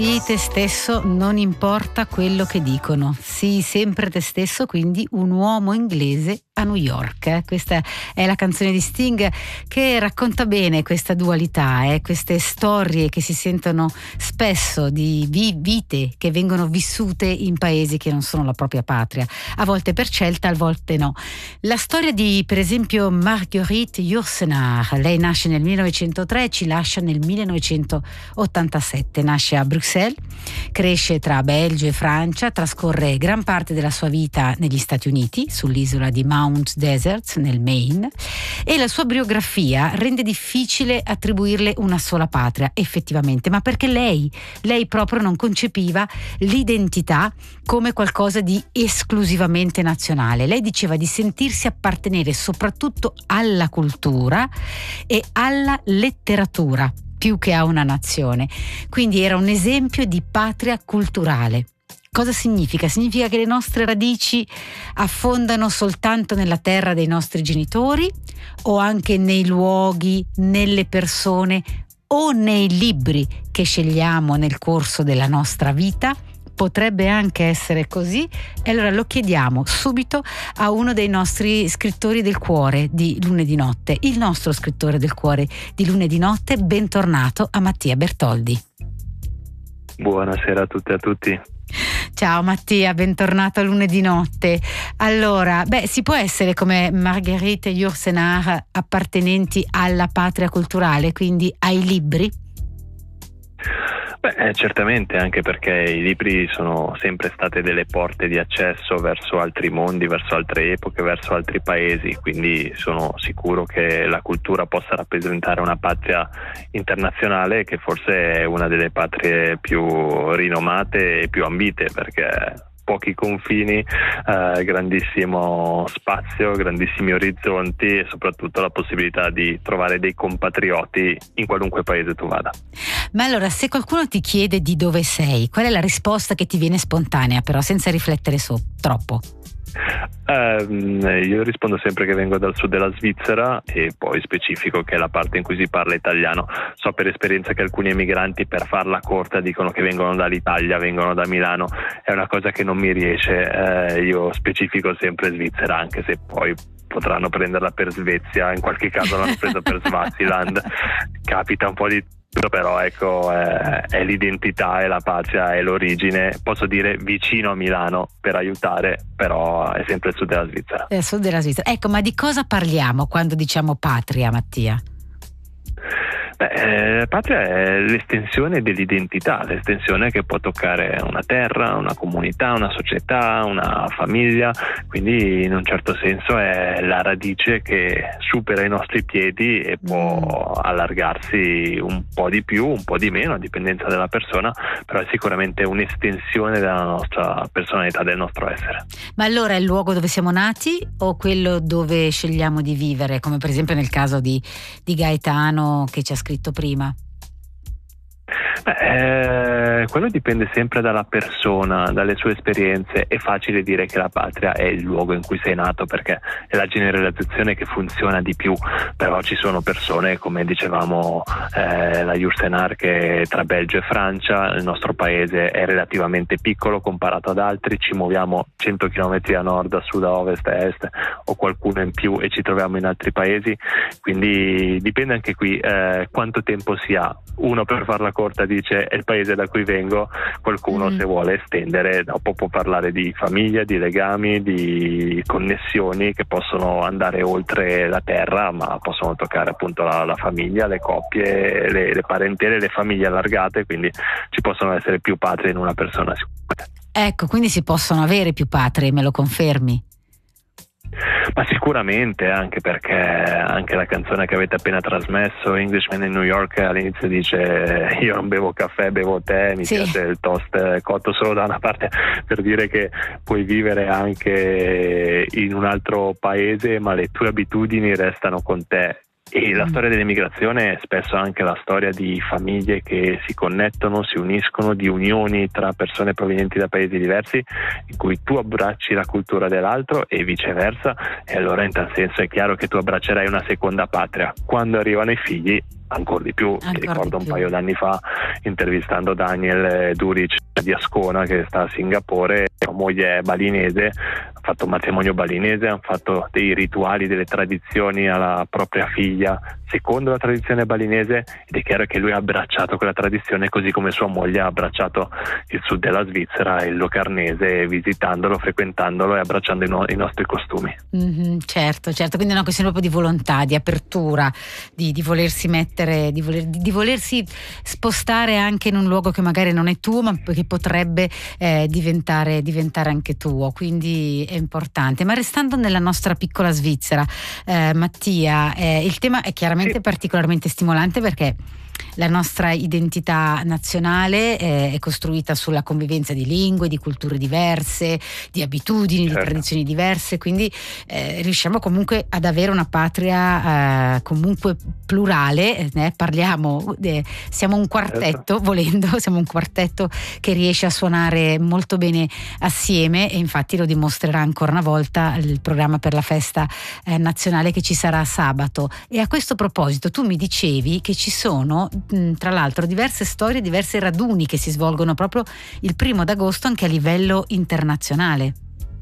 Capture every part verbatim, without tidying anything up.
Sii te stesso, non importa quello che dicono. Sii sempre te stesso, quindi un uomo inglese a New York. Eh? Questa è la canzone di Sting che racconta bene questa dualità, eh? Queste storie che si sentono spesso di vi- vite che vengono vissute in paesi che non sono la propria patria, a volte per scelta, a volte no. La storia di, per esempio, Marguerite Yourcenar. Lei nasce nel millenovecentotre e ci lascia nel millenovecentottantasette. Nasce a Bruxelles, cresce tra Belgio e Francia, trascorre gran parte della sua vita negli Stati Uniti, sull'isola di Mount Desert, nel Maine, e la sua biografia rende difficile attribuirle una sola patria, effettivamente, ma perché lei, lei proprio non concepiva l'identità come qualcosa di esclusivamente nazionale. Lei diceva di sentirsi appartenere soprattutto alla cultura e alla letteratura, più che a una nazione. Quindi era un esempio di patria culturale. Cosa significa? Significa che le nostre radici affondano soltanto nella terra dei nostri genitori o anche nei luoghi, nelle persone o nei libri che scegliamo nel corso della nostra vita? Potrebbe anche essere così, e allora lo chiediamo subito a uno dei nostri scrittori del cuore di Lunedì Notte, il nostro scrittore del cuore di Lunedì Notte. Bentornato a Mattia Bertoldi. Buonasera a tutte e a tutti. Ciao Mattia, bentornato a Lunedì Notte. Allora, beh, si può essere come Marguerite Yourcenar appartenenti alla patria culturale, quindi ai libri? Beh, eh, certamente, anche perché i libri sono sempre state delle porte di accesso verso altri mondi, verso altre epoche, verso altri paesi, quindi sono sicuro che la cultura possa rappresentare una patria internazionale, che forse è una delle patrie più rinomate e più ambite, perché pochi confini, eh, grandissimo spazio, grandissimi orizzonti e soprattutto la possibilità di trovare dei compatrioti in qualunque paese tu vada. Ma allora, se qualcuno ti chiede di dove sei, qual è la risposta che ti viene spontanea, però senza riflettere so, troppo? Uh, io rispondo sempre che vengo dal sud della Svizzera e poi specifico che è la parte in cui si parla italiano. So per esperienza che alcuni emigranti, per farla corta, dicono che vengono dall'Italia, vengono da Milano. È una cosa che non mi riesce. Uh, io specifico sempre Svizzera, anche se poi potranno prenderla per Svezia, in qualche caso l'hanno presa per Swaziland. Capita un po' di però ecco, eh, è l'identità, è la patria, è l'origine. Posso dire vicino a Milano per aiutare, però è sempre il sud della Svizzera. È il sud della Svizzera. Ecco, ma di cosa parliamo quando diciamo patria, Mattia? Beh, eh, patria è l'estensione dell'identità, l'estensione che può toccare una terra, una comunità, una società, una famiglia, quindi in un certo senso è la radice che supera i nostri piedi e può mm. allargarsi un po' di più, un po' di meno, a dipendenza della persona, però è sicuramente un'estensione della nostra personalità, del nostro essere. Ma allora è il luogo dove siamo nati o quello dove scegliamo di vivere, come per esempio nel caso di, di Gaetano che ci ha scritto prima? Beh, eh, quello dipende sempre dalla persona, dalle sue esperienze. È facile dire che la patria è il luogo in cui sei nato perché è la generalizzazione che funziona di più, però ci sono persone, come dicevamo, eh, la Yourcenar, che tra Belgio e Francia, il nostro paese è relativamente piccolo comparato ad altri, ci muoviamo cento chilometri a nord, a sud, a ovest, a est o qualcuno in più e ci troviamo in altri paesi, quindi dipende anche qui eh, quanto tempo si ha. Uno, per farla corta, dice è il paese da cui vengo, qualcuno mm. se vuole estendere dopo può parlare di famiglia, di legami, di connessioni che possono andare oltre la terra, ma possono toccare appunto la, la famiglia, le coppie, le, le parentele, le famiglie allargate, quindi ci possono essere più patrie in una persona sicuramente. Ecco, quindi si possono avere più patrie, me lo confermi? Ma sicuramente, anche perché anche la canzone che avete appena trasmesso, Englishman in New York, all'inizio dice io non bevo caffè, bevo tè, mi sì. piace il toast cotto solo da una parte, per dire che puoi vivere anche in un altro paese ma le tue abitudini restano con te. E la storia dell'emigrazione è spesso anche la storia di famiglie che si connettono, si uniscono, di unioni tra persone provenienti da paesi diversi, in cui tu abbracci la cultura dell'altro e viceversa, e allora in tal senso è chiaro che tu abbraccerai una seconda patria. Quando arrivano i figli ancora di più. Ancora Mi ricordo di un più. paio d'anni fa intervistando Daniel Duric di Ascona, che sta a Singapore, sua moglie è balinese, ha fatto un matrimonio balinese, hanno fatto dei rituali, delle tradizioni alla propria figlia secondo la tradizione balinese, ed è chiaro che lui ha abbracciato quella tradizione così come sua moglie ha abbracciato il sud della Svizzera e il Locarnese, visitandolo, frequentandolo e abbracciando i, no- i nostri costumi. Mm-hmm, certo, certo, quindi è una questione proprio di volontà, di apertura, di, di volersi mettere, di, voler, di, di volersi spostare anche in un luogo che magari non è tuo, ma che potrebbe eh, diventare, diventare anche tuo, quindi è importante. Ma restando nella nostra piccola Svizzera, eh, Mattia, eh, il tema è chiaramente sì. particolarmente stimolante, perché la nostra identità nazionale eh, è costruita sulla convivenza di lingue, di culture diverse, di abitudini, certo. di tradizioni diverse, quindi eh, riusciamo comunque ad avere una patria eh, comunque plurale, eh, parliamo, eh, siamo un quartetto, certo. volendo, siamo un quartetto che riesce a suonare molto bene assieme, e infatti lo dimostrerà ancora una volta il programma per la festa eh, nazionale che ci sarà sabato. E a questo proposito tu mi dicevi che ci sono tra l'altro diverse storie, diversi raduni che si svolgono proprio il primo d'agosto anche a livello internazionale.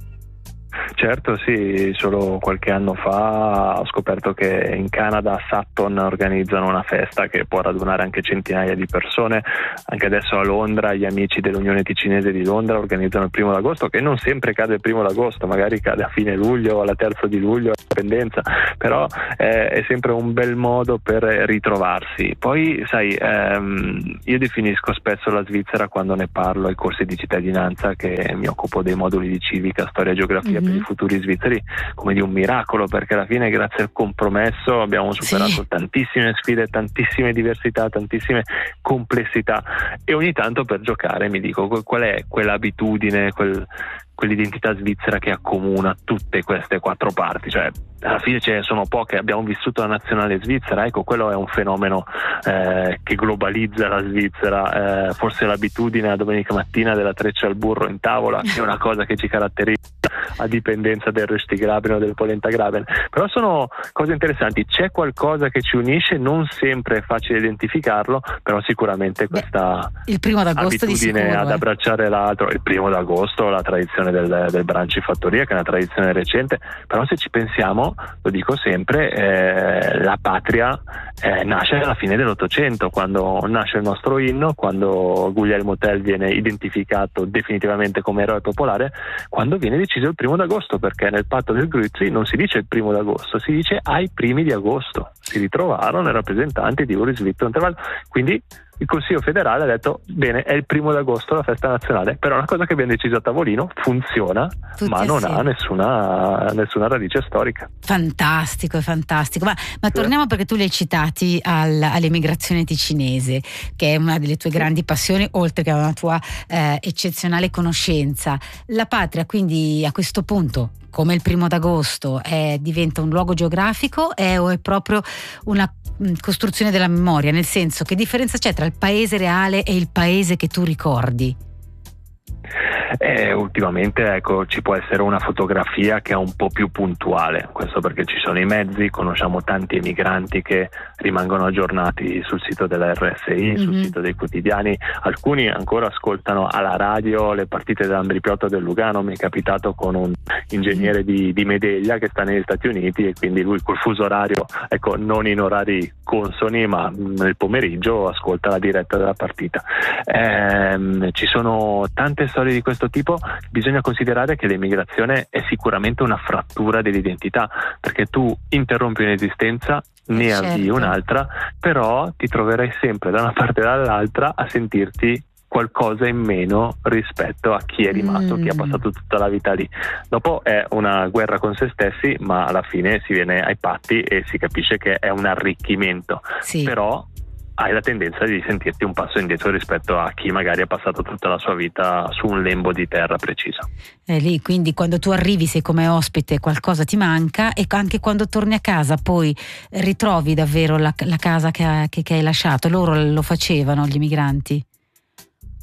Certo, sì, solo qualche anno fa ho scoperto che in Canada a Sutton organizzano una festa che può radunare anche centinaia di persone. Anche adesso a Londra gli amici dell'Unione Ticinese di Londra organizzano il primo d'agosto, che non sempre cade il primo d'agosto, magari cade a fine luglio o alla terza di luglio, indipendenza, però eh, è sempre un bel modo per ritrovarsi. Poi sai, ehm, io definisco spesso la Svizzera, quando ne parlo ai corsi di cittadinanza, che mi occupo dei moduli di civica, storia e geografia, mm-hmm. per i futuri svizzeri, come di un miracolo, perché alla fine grazie al compromesso abbiamo superato sì. tantissime sfide, tantissime diversità, tantissime complessità, e ogni tanto per giocare mi dico qual è quell'abitudine, quel, quell'identità svizzera che accomuna tutte queste quattro parti. Cioè alla fine ce ne sono poche, abbiamo vissuto la nazionale svizzera, ecco, quello è un fenomeno eh, che globalizza la Svizzera, eh, forse l'abitudine la domenica mattina della treccia al burro in tavola, che è una cosa che ci caratterizza a dipendenza del Röstigraben o del Polentagraben, però sono cose interessanti, c'è qualcosa che ci unisce, non sempre è facile identificarlo, però sicuramente questa Beh, il primo d'agosto abitudine di sicuro, ad eh. abbracciare l'altro, il primo d'agosto, la tradizione del, del brunch in fattoria, che è una tradizione recente, però se ci pensiamo, lo dico sempre, eh, la patria eh, nasce alla fine dell'Ottocento, quando nasce il nostro inno, quando Guglielmo Tell viene identificato definitivamente come eroe popolare, quando viene deciso il primo d'agosto, perché nel patto del Grützi non si dice il primo d'agosto, si dice ai primi di agosto. Si ritrovarono i rappresentanti di Uri, Svizzera, Unterwalden, quindi il Consiglio federale ha detto bene, è il primo d'agosto la festa nazionale, però è una cosa che abbiamo deciso a tavolino, funziona, Tutti ma non assieme. ha nessuna, nessuna radice storica. Fantastico, è fantastico. Ma, ma torniamo, perché tu li hai citati al, all'emigrazione ticinese, che è una delle tue grandi passioni, oltre che a una tua eh, eccezionale conoscenza. La patria, quindi, a questo punto, come il primo d'agosto, è, diventa un luogo geografico è, o è proprio una mh, costruzione della memoria? Nel senso, che differenza c'è tra il paese reale e il paese che tu ricordi? Eh, ultimamente ecco, ci può essere una fotografia che è un po' più puntuale, questo perché ci sono i mezzi, conosciamo tanti emigranti che rimangono aggiornati sul sito della R S I, mm-hmm. sul sito dei quotidiani, alcuni ancora ascoltano alla radio le partite dell'Ambripiotto del Lugano. Mi è capitato con un ingegnere di, di Medeglia che sta negli Stati Uniti, e quindi lui col fuso orario, ecco, non in orari consoni, ma nel pomeriggio ascolta la diretta della partita. Eh, ci sono tante storie di questo tipo. Bisogna considerare che l'emigrazione è sicuramente una frattura dell'identità, perché tu interrompi un'esistenza, ne certo. avvii un'altra, però ti troverai sempre da una parte e dall'altra a sentirti qualcosa in meno rispetto a chi è rimasto, mm. chi ha passato tutta la vita lì. Dopo è una guerra con se stessi, ma alla fine si viene ai patti e si capisce che è un arricchimento. Sì. Però hai la tendenza di sentirti un passo indietro rispetto a chi magari ha passato tutta la sua vita su un lembo di terra preciso. È lì, quindi quando tu arrivi sei come ospite, qualcosa ti manca, e anche quando torni a casa poi ritrovi davvero la, la casa che, ha, che, che hai lasciato. Loro lo facevano, gli emigranti?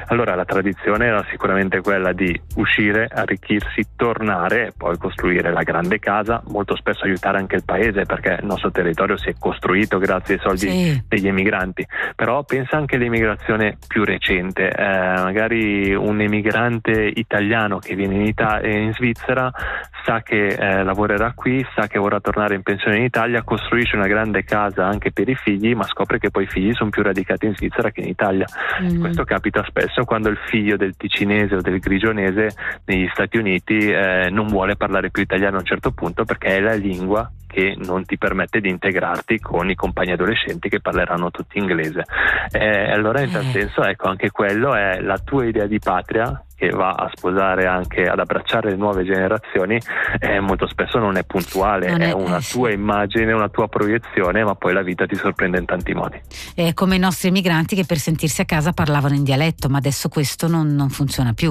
Allora la tradizione era sicuramente quella di uscire, arricchirsi, tornare e poi costruire la grande casa, molto spesso aiutare anche il paese, perché il nostro territorio si è costruito grazie ai soldi sì. degli emigranti. Però pensa anche all'immigrazione più recente, eh, magari un emigrante italiano che viene in, Ita- in Svizzera sa che eh, lavorerà qui, sa che vorrà tornare in pensione in Italia, costruisce una grande casa anche per i figli, ma scopre che poi i figli sono più radicati in Svizzera che in Italia. Mm. Questo capita spesso quando il figlio del ticinese o del grigionese negli Stati Uniti eh, non vuole parlare più italiano a un certo punto, perché è la lingua che non ti permette di integrarti con i compagni adolescenti che parleranno tutti inglese. Eh, allora in tal senso, ecco, anche quello è la tua idea di patria, che va a sposare anche, ad abbracciare le nuove generazioni, eh, molto spesso non è puntuale, non è, è una eh, tua sì. immagine, una tua proiezione, ma poi la vita ti sorprende in tanti modi. È come i nostri emigranti che per sentirsi a casa parlavano in dialetto, ma adesso questo non, non funziona più.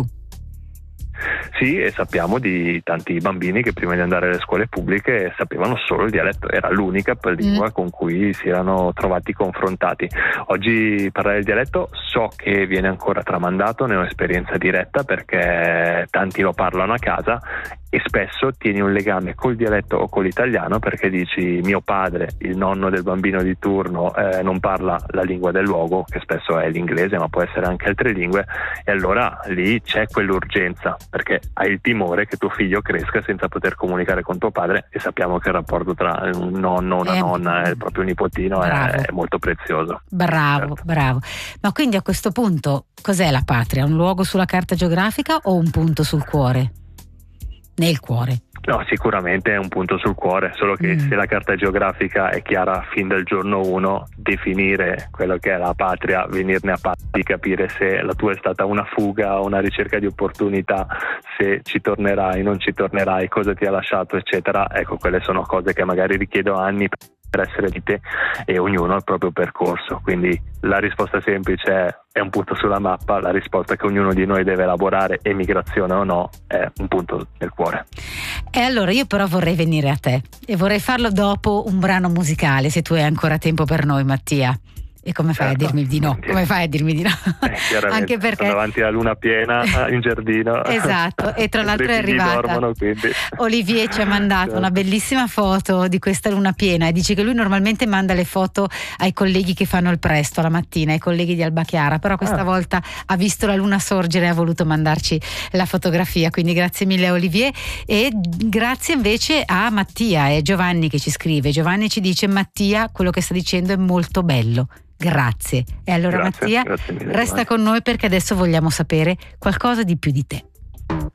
Sì, e sappiamo di tanti bambini che prima di andare alle scuole pubbliche sapevano solo il dialetto, era l'unica lingua mm. con cui si erano trovati confrontati. Oggi parlare il dialetto so che viene ancora tramandato, ne ho esperienza diretta perché tanti lo parlano a casa, e spesso tieni un legame col dialetto o con l'italiano perché dici mio padre, il nonno del bambino di turno, eh, non parla la lingua del luogo, che spesso è l'inglese ma può essere anche altre lingue, e allora lì c'è quell'urgenza perché hai il timore che tuo figlio cresca senza poter comunicare con tuo padre, e sappiamo che il rapporto tra un nonno, una eh, nonna e il proprio nipotino è, è molto prezioso. Bravo, certo. bravo. Ma quindi a questo punto cos'è la patria? Un luogo sulla carta geografica o un punto sul cuore? Nel cuore? No, sicuramente è un punto sul cuore, solo che mm. se la carta geografica è chiara fin dal giorno uno, definire quello che è la patria, venirne a patti, capire se la tua è stata una fuga o una ricerca di opportunità, se ci tornerai, non ci tornerai, cosa ti ha lasciato, eccetera, ecco, quelle sono cose che magari richiedono anni per essere di te, e ognuno ha il proprio percorso. Quindi la risposta semplice è, è un punto sulla mappa, la risposta che ognuno di noi deve elaborare, emigrazione o no, è un punto nel cuore. E allora io però vorrei venire a te e vorrei farlo dopo un brano musicale, se tu hai ancora tempo per noi, Mattia. E come fai certo. a dirmi di no? Come fai a dirmi di no? Eh, Anche perché sono davanti alla luna piena in giardino. Esatto, e tra l'altro è arrivata dormono, quindi. Olivier ci ha mandato certo. una bellissima foto di questa luna piena, e dice che lui normalmente manda le foto ai colleghi che fanno il presto la mattina, ai colleghi di Alba Chiara, però questa ah. volta ha visto la luna sorgere e ha voluto mandarci la fotografia, quindi grazie mille a Olivier, e grazie invece a Mattia e Giovanni che ci scrive. Giovanni ci dice: Mattia, quello che sta dicendo è molto bello. Grazie. E allora grazie, Mattia, grazie mille, resta con noi perché adesso vogliamo sapere qualcosa di più di te.